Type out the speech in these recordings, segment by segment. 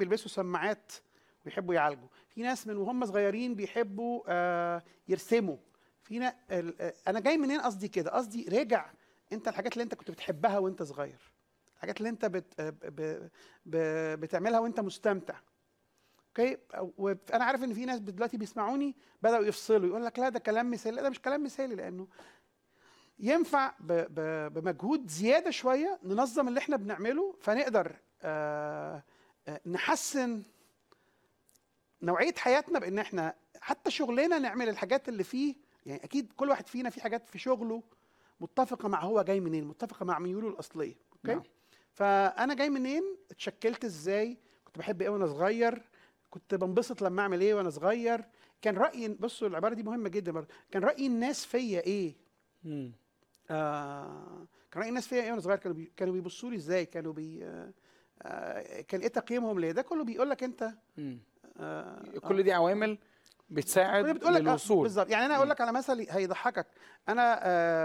بيلبسوا سماعات ويحبوا يعالجوا، في ناس من وهم صغيرين بيحبوا يرسموا، انا جاي منين؟ قصدي كده، قصدي راجع انت الحاجات اللي انت كنت بتحبها وانت صغير، الحاجات اللي انت بتعملها وانت مستمتع. اوكي، وانا عارف ان في ناس دلوقتي بيسمعوني بداوا يفصلوا، يقول لك لا ده كلام مثالي. لا، ده مش كلام مثالي، لانه ينفع بمجهود زياده شويه ننظم اللي احنا بنعمله، فنقدر نحسن نوعيه حياتنا، بان احنا حتى شغلنا نعمل الحاجات اللي فيه. يعني اكيد كل واحد فينا في حاجات في شغله متفقه مع هو جاي منين، متفقه مع ميوله الاصليه. اوكي، نعم. فانا جاي منين، اتشكلت ازاي، كنت بحب ايه وانا صغير، كنت بنبسط لما اعمل ايه وانا صغير، كان رايي، بصوا العباره دي مهمه جدا برضه، كان راي الناس فيا ايه. كان راي الناس فيا ايه وانا صغير، كانوا بيبصوا لي ازاي، كانوا كان ايه تقييمهم ليا، ده كله بيقول لك انت. كل دي عوامل بتساعد بتقول لك للوصول. بالظبط. يعني انا اقول لك على مثل هيضحكك. انا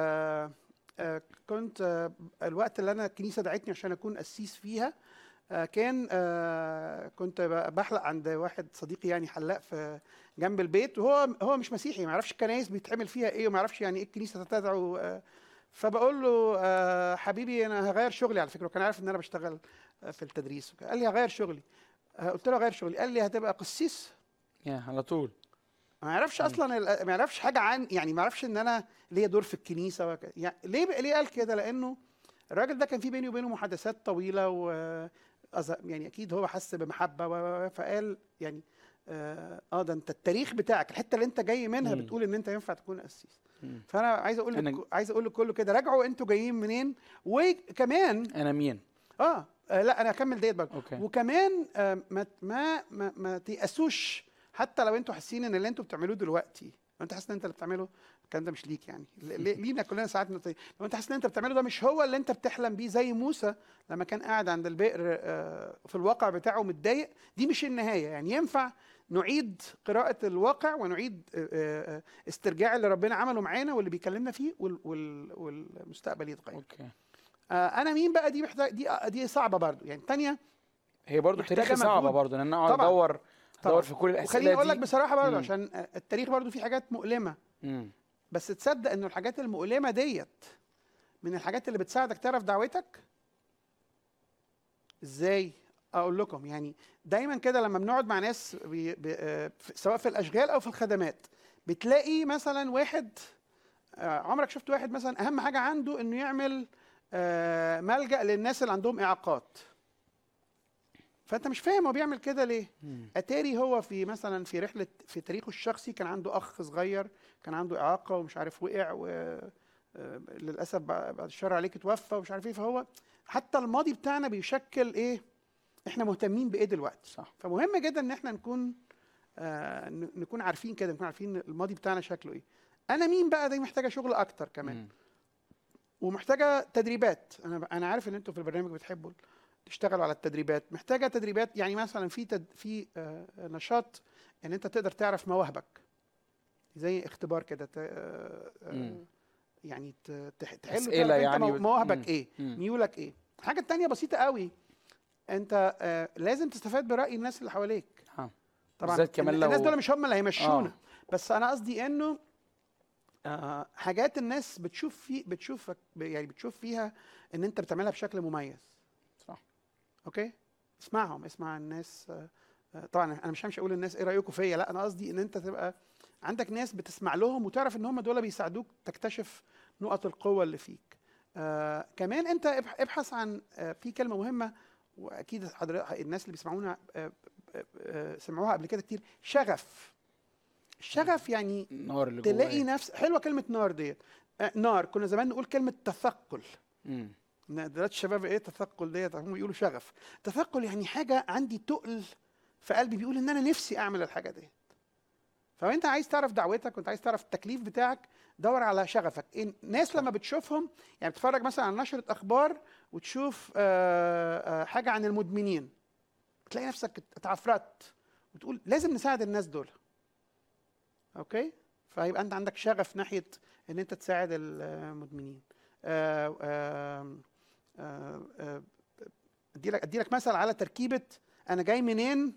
كنت الوقت اللي انا الكنيسه دعتني عشان اكون قسيس فيها، كان كنت بحلق عند واحد صديقي، يعني حلاق في جنب البيت، وهو مش مسيحي، ما يعرفش الكنايس بيتعمل فيها ايه، وما يعرفش يعني ايه الكنيسه تدعو. فبقول له حبيبي انا هغير شغلي على فكره، وكان عارف ان انا بشتغل في التدريس. قال لي هغير شغلي. قلت له هغير شغلي. قال لي هتبقى قسيس. على طول. ما يعرفش اصلا ما يعرفش حاجه عن، يعني ما يعرفش ان انا ليا دور في الكنيسه يعني ليه قال كده؟ لانه الراجل ده كان في بيني وبينه محادثات طويله، يعني اكيد هو حس بمحبه فقال يعني ده انت التاريخ بتاعك، الحته اللي انت جاي منها بتقول ان انت ينفع تكون قسيس. فانا عايز اقول لكله كده، راجعوا انتوا جايين منين، وكمان انا مين. لا انا هكمل ديت برضه. أوكي. وكمان ما تيأسوش، حتى لو انتوا حاسين ان اللي انتوا بتعملوه دلوقتي، لو انت حاسس ان انت اللي بتعمله، الكلام ده مش ليك، يعني لينا كلنا ساعات لو انت حاسس ان انت بتعمله ده مش هو اللي انت بتحلم بيه، زي موسى لما كان قاعد عند البئر في الواقع بتاعه متضايق، دي مش النهايه. يعني ينفع نعيد قراءة الواقع، ونعيد استرجاع اللي ربنا عمله معانا واللي بيكلمنا فيه، والمستقبل يتغير. اوكي. انا مين بقى؟ دي محتاج، دي صعبه برضو، يعني الثانيه هي برضو تاريخ صعبه برضو، ان انا اقعد طبعا ادور في كل الاسئله وخليني اقول لك دي. بصراحه برضو، عشان التاريخ برضو فيه حاجات مؤلمه. بس تصدق ان الحاجات المؤلمه ديت من الحاجات اللي بتساعدك تعرف دعوتك ازاي. اقول لكم يعني دايما كده لما بنقعد مع ناس سواء في الاشغال او في الخدمات، بتلاقي مثلا واحد، عمرك شفت واحد مثلا اهم حاجه عنده انه يعمل ملجأ للناس اللي عندهم اعاقات، فانت مش فاهم هو بيعمل كده ليه. اتاري هو في مثلا في رحله في تاريخه الشخصي كان عنده اخ صغير كان عنده اعاقه ومش عارف وقع، وللاسف بعد الشر عليك اتوفى ومش عارف ايه. فهو حتى الماضي بتاعنا بيشكل ايه احنا مهتمين بايه دلوقتي. صح. فمهم جدا ان احنا نكون عارفين كده، نكون عارفين الماضي بتاعنا شكله ايه. انا مين بقى؟ دي محتاجه شغل اكتر كمان، ومحتاجه تدريبات. انا عارف ان انتوا في البرنامج بتحبوا تشتغلوا على التدريبات. محتاجه تدريبات، يعني مثلا في نشاط ان انت تقدر تعرف مواهبك، زي اختبار كده يعني تحل تعرف انت يعني مواهبك ايه، ميولك ايه. الحاجه الثانيه بسيطه قوي، انت لازم تستفاد براي الناس اللي حواليك. طبعا الناس دول مش هم اللي هيمشونا، بس انا قصدي انه حاجات الناس بتشوفك، يعني بتشوف فيها ان انت بتعملها بشكل مميز. صح. اوكي، اسمع الناس. طبعا انا مش همشي اقول للناس ايه رايكم فيا، لا انا قصدي ان انت تبقى عندك ناس بتسمع لهم وتعرف ان هم دول بيساعدوك تكتشف نقط القوه اللي فيك. كمان انت ابحث عن في كلمه مهمه، واكيد الناس اللي بيسمعونا سمعوها قبل كده كتير، شغف. الشغف يعني النار اللي تلاقي نفس حلوه كلمه نار ديت. نار، كنا زمان نقول كلمه تثقل. دلوقتي الشباب ايه تثقل ديت؟ هم بيقولوا شغف. تثقل يعني حاجه عندي تقل في قلبي بيقول ان انا نفسي اعمل الحاجه ديت. فانت عايز تعرف دعوتك وانت عايز تعرف التكليف بتاعك، دور على شغفك. الناس لما بتشوفهم، يعني بتتفرج مثلا على نشره اخبار وتشوف حاجه عن المدمنين، تلاقي نفسك اتعفرت وتقول لازم نساعد الناس دول. اوكي، فيبقى انت عندك شغف ناحيه ان انت تساعد المدمنين. ادي لك مثل على تركيبه انا جاي منين